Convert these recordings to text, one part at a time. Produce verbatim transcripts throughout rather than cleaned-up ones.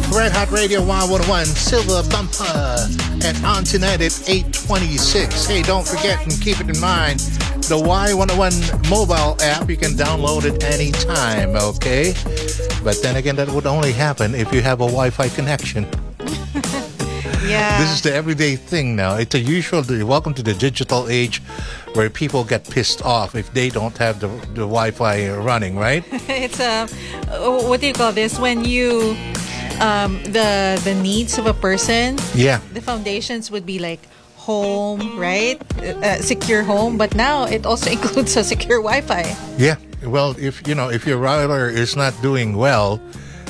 Red Hot Radio one oh one, Silver Bumper, and on tonight at eight twenty-six. Hey, don't forget and keep it in mind, the Y one oh one mobile app, you can download it anytime, okay? But then again, that would only happen if you have a Wi-Fi connection. Yeah. This is the everyday thing now. It's a usual, welcome to the digital age where people get pissed off if they don't have the, the Wi-Fi running, right? It's a, what do you call this? When you, um, the the needs of a person, yeah. The foundations would be like home, right? Uh, secure home. But now it also includes a secure Wi-Fi. Yeah. Well, if, you know, if your router is not doing well,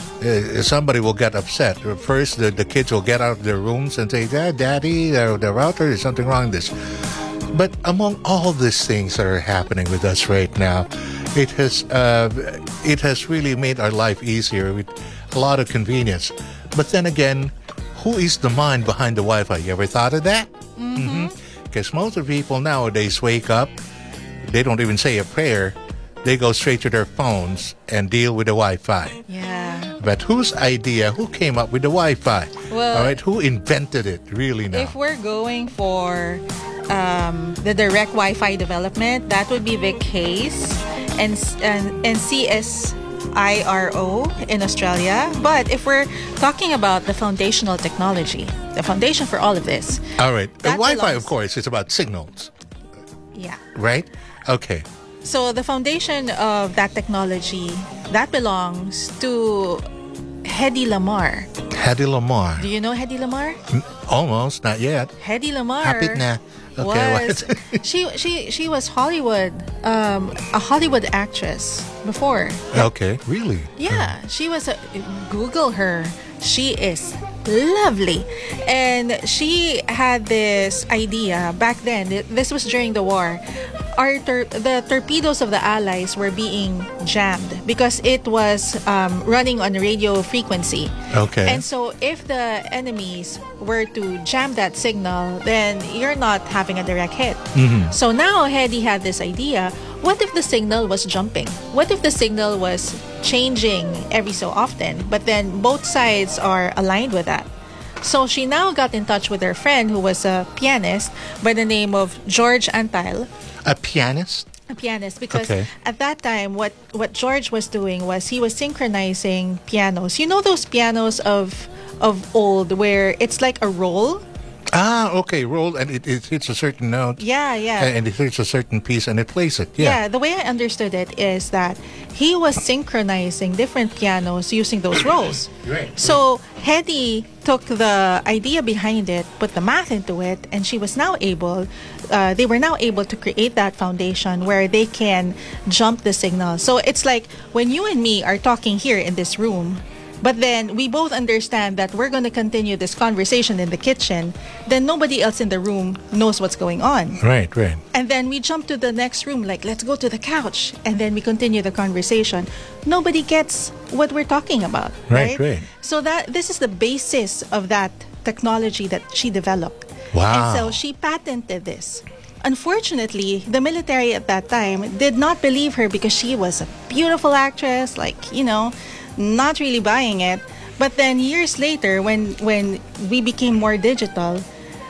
Uh, somebody will get upset. First, the, the kids will get out of their rooms and say, Dad, Daddy, the, the router, is something wrong with this. But among all these things that are happening with us right now, it has uh, it has really made our life easier with a lot of convenience. But then again, who is the mind behind the Wi-Fi? You ever thought of that? Mm-hmm. Because mm-hmm. most of the people nowadays wake up, they don't even say a prayer. They go straight to their phones and deal with the Wi-Fi. Yeah. But whose idea, who came up with the Wi-Fi? Well, all right, who invented it, really now? If we're going for um, the direct Wi-Fi development, that would be Vic Hayes and, and, and C S I R O in Australia. But if we're talking about the foundational technology, the foundation for all of this. All right. The Wi-Fi, belongs, of course, is about signals. Yeah. Right? Okay. So the foundation of that technology, that belongs to Hedy Lamarr. Hedy Lamarr. Do you know Hedy Lamarr? Almost, not yet. Hedy Lamarr. Hapit na. Okay, was she she she was Hollywood um, a Hollywood actress before. Okay, really? Yeah, she was a, Google her. She is lovely, and she had this idea back then. This was during the war. Our tor- the torpedoes of the Allies were being jammed because it was um, running on radio frequency. Okay. And so if the enemies were to jam that signal, then you're not having a direct hit. Mm-hmm. So now Hedy had this idea. What if the signal was jumping? What if the signal was changing every so often? But then both sides are aligned with that. So she now got in touch with her friend who was a pianist by the name of George Antheil. A pianist? A pianist, because okay. at that time, what, what George was doing was he was synchronizing pianos. You know those pianos of of old where it's like a roll? Ah, okay, roll, and it, it hits a certain note. Yeah, yeah. And it hits a certain piece, and it plays it. Yeah. Yeah, the way I understood it is that he was synchronizing different pianos using those rolls. Right. So Hedy took the idea behind it, put the math into it, and she was now able, uh, they were now able to create that foundation where they can jump the signal. So it's like when you and me are talking here in this room, but then we both understand that we're going to continue this conversation in the kitchen, then nobody else in the room knows what's going on. Right, right. And then we jump to the next room, like, let's go to the couch. And then we continue the conversation. Nobody gets what we're talking about. Right, right. right. So that this is the basis of that technology that she developed. Wow. And so she patented this. Unfortunately, the military at that time did not believe her because she was a beautiful actress, like, you know, not really buying it. But then years later, when when we became more digital,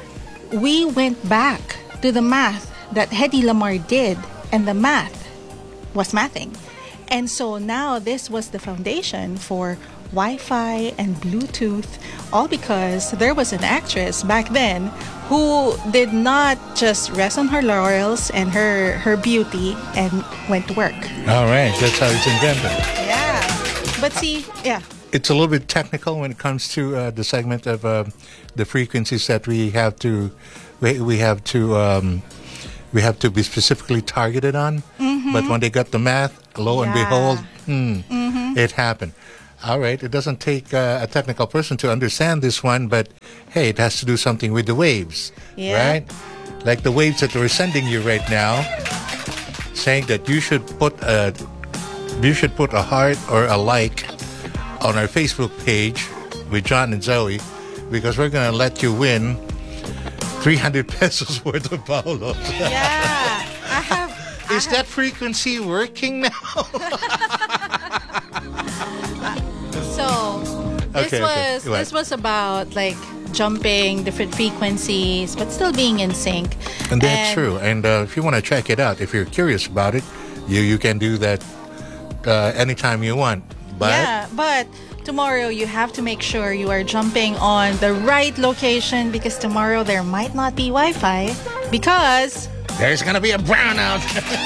we went back to the math that Hedy Lamarr did, and the math was mathing. And so now this was the foundation for Wi-Fi and Bluetooth, all because there was an actress back then who did not just rest on her laurels and her, her beauty and went to work. All right, that's how it's invented. Yeah. But see, yeah. It's a little bit technical when it comes to uh, the segment of uh, the frequencies that we have to we, we have to um, we have to be specifically targeted on. Mm-hmm. But when they got the math, lo and Yeah. behold, hmm, Mm-hmm. it happened. All right, it doesn't take uh, a technical person to understand this one, but hey, it has to do something with the waves, Yeah. right? Like the waves that we're sending you right now, saying that you should put a you should put a heart or a like on our Facebook page with John and Zoe, because we're going to let you win three hundred pesos worth of Paolo. Yeah. I have. Is that frequency working now? So, This Okay, okay. was What? this was about like jumping different frequencies, but still being in sync. And that's true. And uh, if you want to check it out, if you're curious about it, you you can do that uh, anytime you want. But yeah, but tomorrow you have to make sure you are jumping on the right location because tomorrow there might not be Wi-Fi because there's gonna be a brownout.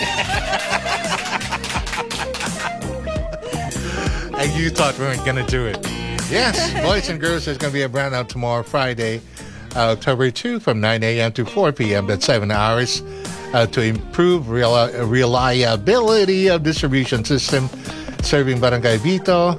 And you thought we weren't gonna do it. Yes, boys and girls, there's gonna be a brownout tomorrow, Friday, uh, October second, from nine a.m. to four p.m. That's seven hours uh, to improve real- reliability of distribution system serving Barangay Vito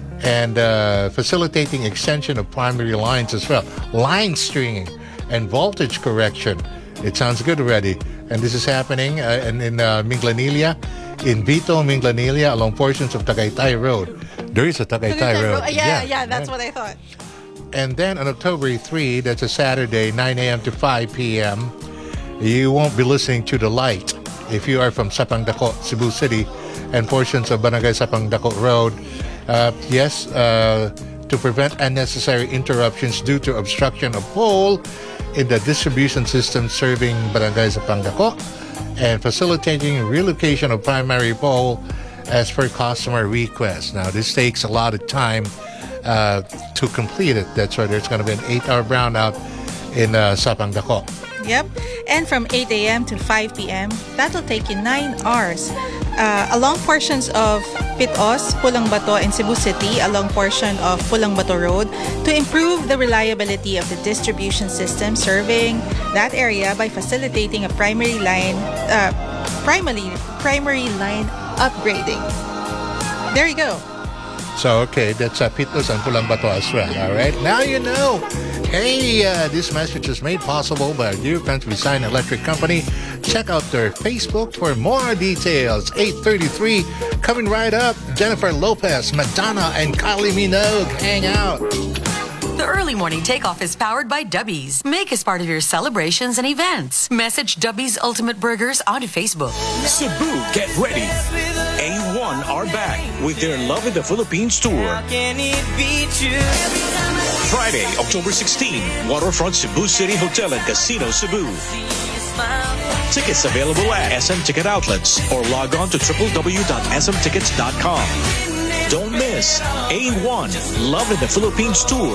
and uh, facilitating extension of primary lines as well. Line stringing and voltage correction. It sounds good already. And this is happening uh, in, in uh, Minglanilla, in Vito, Minglanilla, along portions of Tagaytay Road. There is a Tagaytay Road. Yeah, yeah, yeah, that's what I thought. And then on October third, that's a Saturday, nine a.m. to five p.m., you won't be listening to The Light if you are from Sapang Dako, Cebu City, and portions of Barangay Sapang Dako Road. Uh, yes, uh, to prevent unnecessary interruptions due to obstruction of pole in the distribution system serving Barangay Sapang Dako and facilitating relocation of primary pole as per customer request. Now, this takes a lot of time uh, to complete it. That's why there's going to be an eight-hour brownout in uh, Sapang Dako. Yep. And from eight a.m. to five p.m., that'll take you nine hours. Uh, along portions of Pitos, Pulang Bato, and Cebu City, along portion of Pulang Bato Road, to improve the reliability of the distribution system serving that area by facilitating a primary line, uh, primary primary line upgrading. There you go. So, okay, that's uh, Pitos and Pulang Bato as well. All right, now you know. Hey, uh, this message is made possible by our dear friends Visayan Electric Company. Check out their Facebook for more details. eight thirty-three, coming right up. Jennifer Lopez, Madonna, and Kylie Minogue hang out. The early morning takeoff is powered by Dubby's. Make us part of your celebrations and events. Message Dubby's Ultimate Burgers on Facebook. Cebu, get ready. A one are back with their Love in the Philippines tour. Friday, October sixteenth, Waterfront Cebu City Hotel and Casino Cebu. Tickets available at S M Ticket Outlets or log on to w w w dot s m tickets dot com. Don't miss A one Love in the Philippines tour